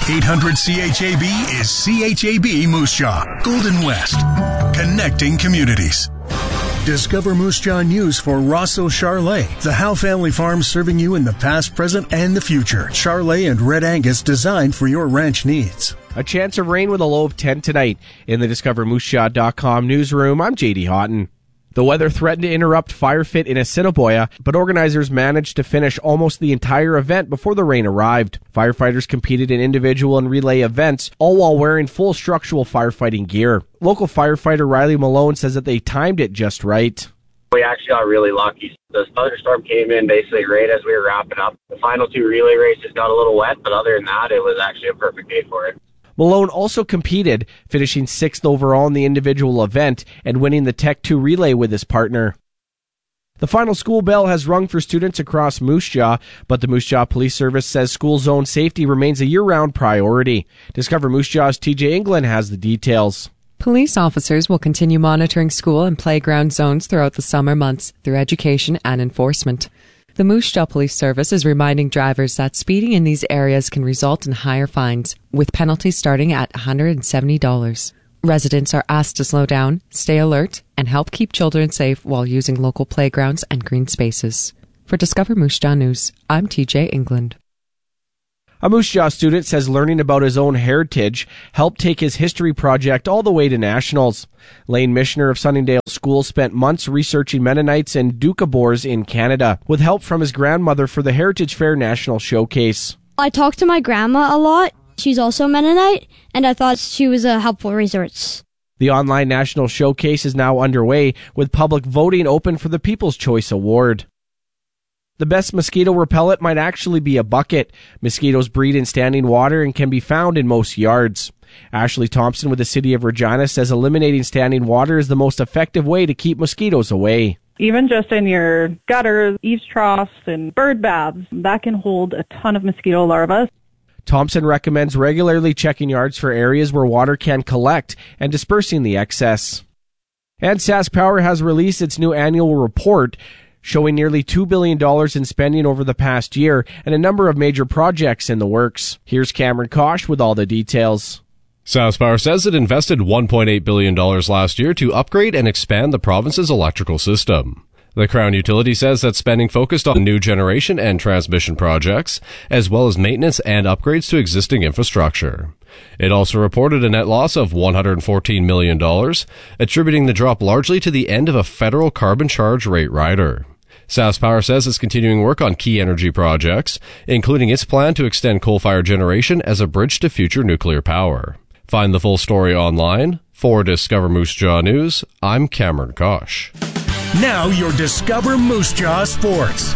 800 CHAB is CHAB Moose Jaw, Golden West, connecting communities. Discover Moose Jaw News for Rosso Charlet, the Howe family farm serving you in the past, present, and the future. Charlet and Red Angus designed for your ranch needs. A chance of rain with a low of 10 tonight. In the DiscoverMooseJaw.com newsroom, I'm JD Houghton. The weather threatened to interrupt Fire Fit in Assiniboia, but organizers managed to finish almost the entire event before the rain arrived. Firefighters competed in individual and relay events, all while wearing full structural firefighting gear. Local firefighter Riley Malone says that they timed it just right. We actually got really lucky. The thunderstorm came in basically right as we were wrapping up. The final two relay races got a little wet, but other than that, it was actually a perfect day for it. Malone also competed, finishing 6th overall in the individual event and winning the Tech 2 relay with his partner. The final school bell has rung for students across Moose Jaw, but the Moose Jaw Police Service says school zone safety remains a year-round priority. Discover Moose Jaw's TJ England has the details. Police officers will continue monitoring school and playground zones throughout the summer months through education and enforcement. The Moose Jaw Police Service is reminding drivers that speeding in these areas can result in higher fines, with penalties starting at $170. Residents are asked to slow down, stay alert, and help keep children safe while using local playgrounds and green spaces. For Discover Moose Jaw News, I'm TJ England. A Moose Jaw student says learning about his own heritage helped take his history project all the way to nationals. Lane Mishner of Sunningdale School spent months researching Mennonites and Doukhobors in Canada, with help from his grandmother for the Heritage Fair National Showcase. I talked to my grandma a lot. She's also Mennonite, and I thought she was a helpful resource. The online National Showcase is now underway, with public voting open for the People's Choice Award. The best mosquito repellent might actually be a bucket. Mosquitoes breed in standing water and can be found in most yards. Ashley Thompson with the City of Regina says eliminating standing water is the most effective way to keep mosquitoes away. Even just in your gutters, eaves troughs, and bird baths, that can hold a ton of mosquito larvae. Thompson recommends regularly checking yards for areas where water can collect and dispersing the excess. And SaskPower has released its new annual report, showing nearly $2 billion in spending over the past year and a number of major projects in the works. Here's Cameron Kosh with all the details. SaskPower says it invested $1.8 billion last year to upgrade and expand the province's electrical system. The Crown utility says that spending focused on new generation and transmission projects, as well as maintenance and upgrades to existing infrastructure. It also reported a net loss of $114 million, attributing the drop largely to the end of a federal carbon charge rate rider. SaskPower says it's continuing work on key energy projects, including its plan to extend coal-fired generation as a bridge to future nuclear power. Find the full story online. For Discover Moose Jaw News, I'm Cameron Kosh. Now your Discover Moose Jaw Sports.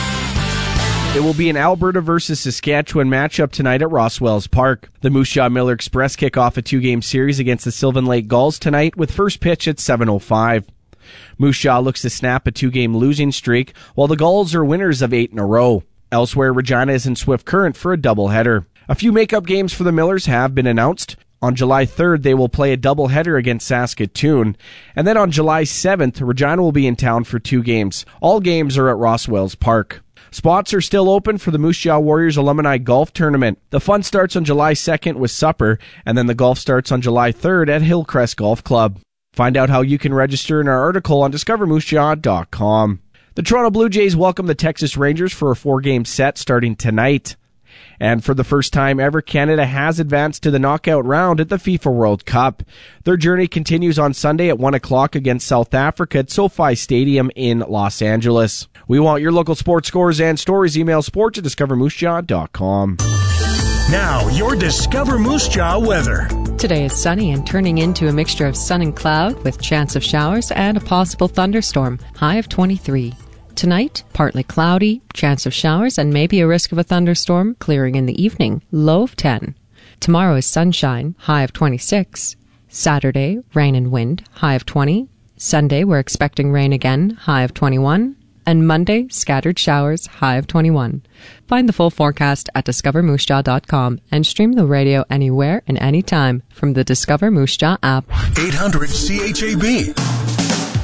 It will be an Alberta versus Saskatchewan matchup tonight at Roswells Park. The Moose Jaw Miller Express kick off a 2-game series against the Sylvan Lake Gulls tonight with first pitch at 7:05. Moose Jaw looks to snap a 2-game losing streak, while the Gulls are winners of 8 in a row. Elsewhere, Regina is in Swift Current for a doubleheader. A few makeup games for the Millers have been announced. On July 3rd, they will play a doubleheader against Saskatoon. And then on July 7th, Regina will be in town for 2 games. All games are at Roswells Park. Spots are still open for the Moose Jaw Warriors Alumni Golf Tournament. The fun starts on July 2nd with supper, and then the golf starts on July 3rd at Hillcrest Golf Club. Find out how you can register in our article on DiscoverMooseJaw.com. The Toronto Blue Jays welcome the Texas Rangers for a 4-game set starting tonight. And for the first time ever, Canada has advanced to the knockout round at the FIFA World Cup. Their journey continues on Sunday at 1 o'clock against South Africa at SoFi Stadium in Los Angeles. We want your local sports scores and stories. Email sports@discovermoosejaw.com. Now, your Discover Moose Jaw weather. Today is sunny and turning into a mixture of sun and cloud with chance of showers and a possible thunderstorm. High of 23. Tonight, partly cloudy, chance of showers and maybe a risk of a thunderstorm, clearing in the evening, low of 10. Tomorrow is sunshine, high of 26. Saturday, rain and wind, high of 20. Sunday, we're expecting rain again, high of 21. And Monday, scattered showers, high of 21. Find the full forecast at discovermoosejaw.com and stream the radio anywhere and anytime from the Discover Moose Jaw app. 800 CHAB.